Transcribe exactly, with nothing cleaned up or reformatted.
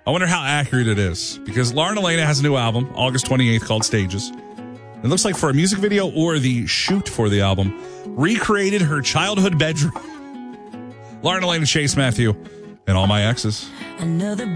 I wonder how accurate it is, because Lauren Elena has a new album, August twenty-eighth, called Stages. It looks like for a music video or the shoot for the album, recreated her childhood bedroom. Lauren Elena, Chase Matthew, and All My Exes. Another